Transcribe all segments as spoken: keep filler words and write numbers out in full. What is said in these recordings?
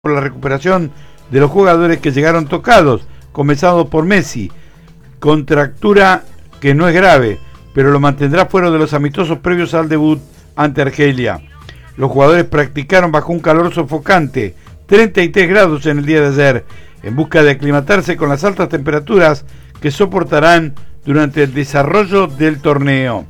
por la recuperación de los jugadores que llegaron tocados, comenzando por Messi, contractura que no es grave, pero lo mantendrá fuera de los amistosos previos al debut ante Argelia. Los jugadores practicaron bajo un calor sofocante, treinta y tres grados en el día de ayer, en busca de aclimatarse con las altas temperaturas que soportarán durante el desarrollo del torneo.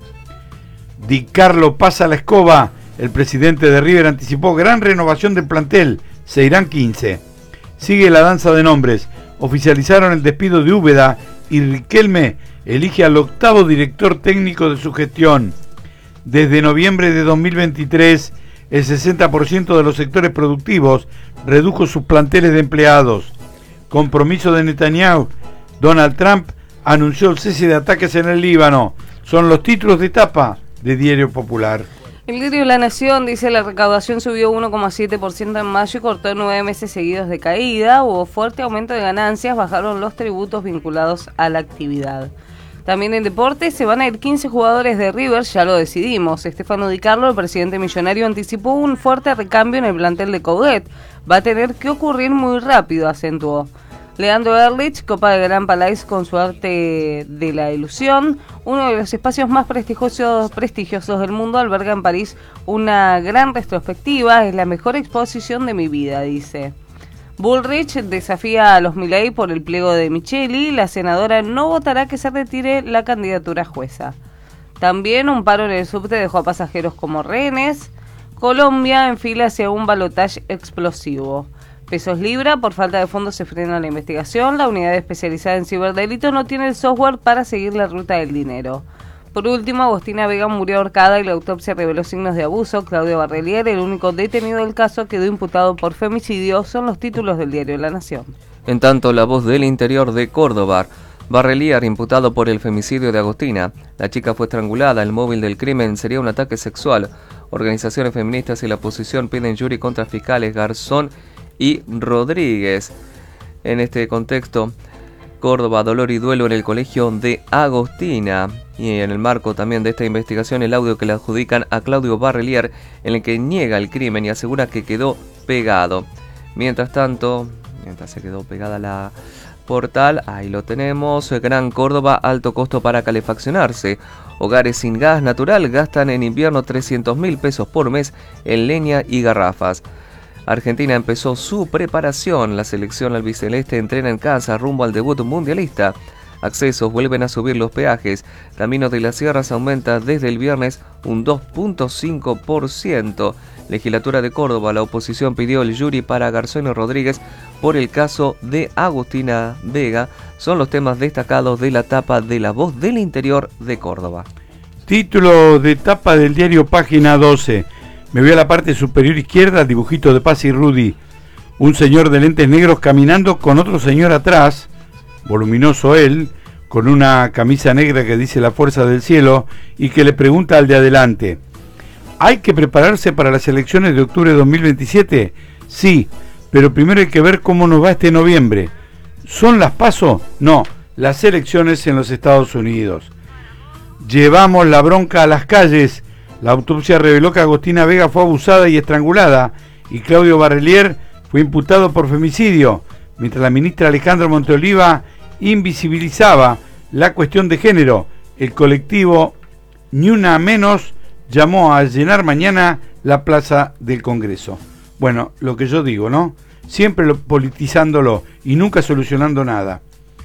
Di Carlo pasa la escoba. El presidente de River anticipó gran renovación del plantel, se irán quince. Sigue la danza de nombres. Oficializaron el despido de Úbeda y Riquelme elige al octavo director técnico de su gestión. Desde noviembre de dos mil veintitrés, el sesenta por ciento de los sectores productivos redujo sus planteles de empleados. Compromiso de Netanyahu. Donald Trump anunció el cese de ataques en el Líbano. Son los títulos de tapa de Diario Popular. El diario La Nación dice: la recaudación subió uno coma siete por ciento en mayo y cortó nueve meses seguidos de caída. Hubo fuerte aumento de ganancias, bajaron los tributos vinculados a la actividad. También en deporte se van a ir quince jugadores de River, ya lo decidimos. Estefano Di Carlo, el presidente millonario, anticipó un fuerte recambio en el plantel de Coudet. Va a tener que ocurrir muy rápido, acentuó. Leandro Erlich, Copa de Gran Palais con su arte de la ilusión. Uno de los espacios más prestigiosos, prestigiosos del mundo, alberga en París una gran retrospectiva. Es la mejor exposición de mi vida, dice. Bullrich desafía a los Milei por el pliego de Micheli. La senadora no votará que se retire la candidatura a jueza. También un paro en el subte dejó a pasajeros como rehenes. Colombia enfila hacia un balotaje explosivo. Pesos Libra, por falta de fondos se frena la investigación. La unidad especializada en ciberdelito no tiene el software para seguir la ruta del dinero. Por último, Agostina Vega murió ahorcada y la autopsia reveló signos de abuso. Claudio Barrelier, el único detenido del caso, quedó imputado por femicidio. Son los títulos del diario La Nación. En tanto, La Voz del Interior de Córdoba. Barrelier, imputado por el femicidio de Agostina. La chica fue estrangulada. El móvil del crimen sería un ataque sexual. Organizaciones feministas y la oposición piden jury contra fiscales Garzón y Rodríguez. En este contexto, Córdoba, dolor y duelo en el colegio de Agostina. Y en el marco también de esta investigación, el audio que le adjudican a Claudio Barrelier, en el que niega el crimen y asegura que quedó pegado. Mientras tanto, mientras se quedó pegada la portal, ahí lo tenemos. Gran Córdoba, alto costo para calefaccionarse. Hogares sin gas natural gastan en invierno trescientos mil pesos por mes en leña y garrafas. Argentina empezó su preparación. La selección albiceleste entrena en casa rumbo al debut mundialista. Accesos vuelven a subir los peajes. Caminos de las Sierras aumenta desde el viernes un dos punto cinco por ciento. Legislatura de Córdoba, la oposición pidió el jury para Garzón y Rodríguez por el caso de Agostina Vega. Son los temas destacados de la tapa de La Voz del Interior de Córdoba. Título de tapa del diario Página doce. Me voy a la parte superior izquierda, dibujito de Paz y Rudy. Un señor de lentes negros caminando con otro señor atrás, voluminoso él, con una camisa negra que dice la fuerza del cielo, y que le pregunta al de adelante: ¿hay que prepararse para las elecciones de octubre de dos mil veintisiete? Sí, pero primero hay que ver cómo nos va este noviembre. ¿Son las PASO? No, las elecciones en los Estados Unidos. Llevamos la bronca a las calles. La autopsia reveló que Agostina Vega fue abusada y estrangulada y Claudio Barrelier fue imputado por femicidio, mientras la ministra Alejandra Monteoliva invisibilizaba la cuestión de género. El colectivo Ni Una Menos llamó a llenar mañana la plaza del Congreso. Bueno, lo que yo digo, ¿no? Siempre lo, politizándolo y nunca solucionando nada.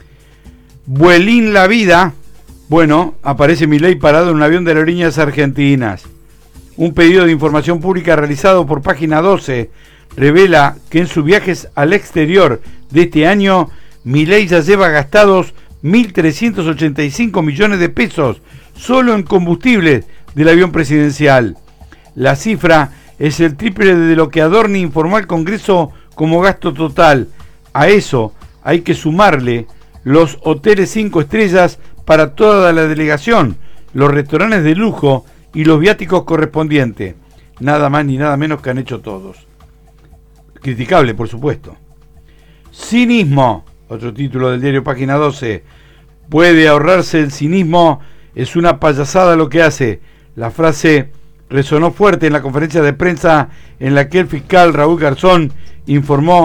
Vuelín la vida. Bueno, aparece Milei parado en un avión de aerolíneas argentinas. Un pedido de información pública realizado por Página doce revela que en sus viajes al exterior de este año, Milei ya lleva gastados mil trescientos ochenta y cinco millones de pesos solo en combustibles del avión presidencial. La cifra es el triple de lo que Adorni informó al Congreso como gasto total. A eso hay que sumarle los hoteles cinco estrellas para toda la delegación, los restaurantes de lujo y los viáticos correspondientes. Nada más ni nada menos que han hecho todos. Criticable, por supuesto. Cinismo, otro título del diario Página doce. Puede ahorrarse el cinismo, es una payasada lo que hace. La frase resonó fuerte en la conferencia de prensa en la que el fiscal Raúl Garzón informó